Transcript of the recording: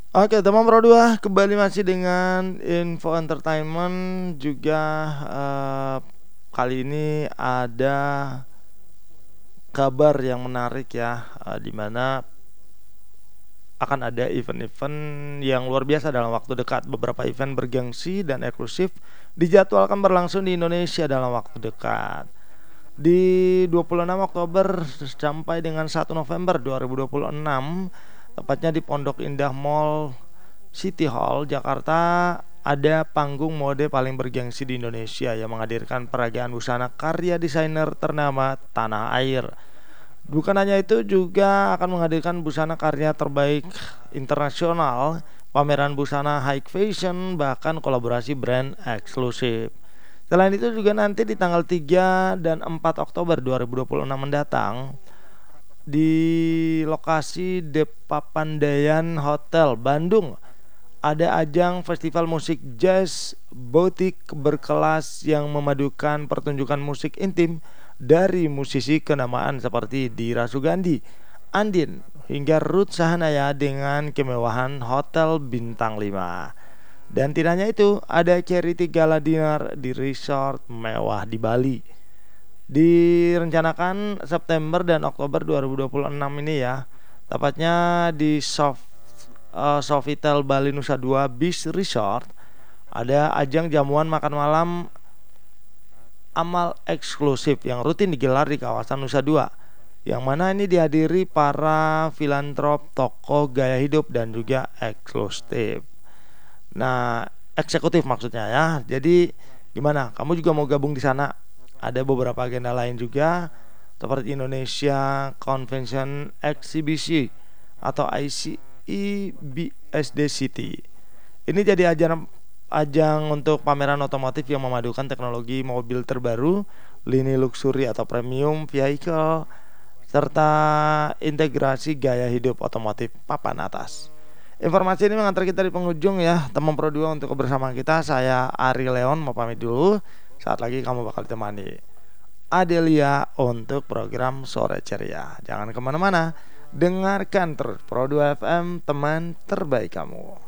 Oke, teman Pro 2 kembali masih dengan info entertainment juga. eh, Kali ini ada kabar yang menarik ya, di mana akan ada event-event yang luar biasa dalam waktu dekat. Beberapa event bergengsi dan eksklusif dijadwalkan berlangsung di Indonesia dalam waktu dekat. Di 26 Oktober sampai dengan 1 November 2026, tepatnya di Pondok Indah Mall City Hall, Jakarta, ada panggung mode paling bergengsi di Indonesia yang menghadirkan peragaan busana karya desainer ternama tanah air. Bukan hanya itu, juga akan menghadirkan busana karya terbaik internasional, pameran busana high fashion, bahkan kolaborasi brand eksklusif. Selain itu juga nanti di tanggal 3 dan 4 Oktober 2026 mendatang, di lokasi Depapandayan Hotel Bandung, ada ajang festival musik jazz butik berkelas yang memadukan pertunjukan musik intim dari musisi kenamaan seperti Dira Sugandi, Andin, hingga Ruth Sahanaya dengan kemewahan hotel bintang 5. Dan tidak hanya itu, ada charity gala dinner di resort mewah di Bali. Direncanakan September dan Oktober 2026 ini ya. Tepatnya di Sofitel Bali Nusa Dua Beach Resort, ada ajang jamuan makan malam amal eksklusif yang rutin digelar di kawasan Nusa Dua, yang mana ini dihadiri para filantrop, tokoh gaya hidup dan juga eksklusif. Nah, eksekutif maksudnya ya. Jadi gimana? Kamu juga mau gabung di sana? Ada beberapa agenda lain juga seperti Indonesia Convention Exhibition atau ICEBSD City. Ini jadi ajang untuk pameran otomotif yang memadukan teknologi mobil terbaru, lini luxury atau premium vehicle, serta integrasi gaya hidup otomotif papan atas. Informasi ini mengantar kita di penghujung ya, teman Pro 2. Untuk kebersamaan kita, saya Ari Leon mau pamit dulu. Saat lagi kamu bakal ditemani Adelia untuk program Sore Ceria. Jangan kemana-mana, dengarkan terus Pro 2 FM, teman terbaik kamu.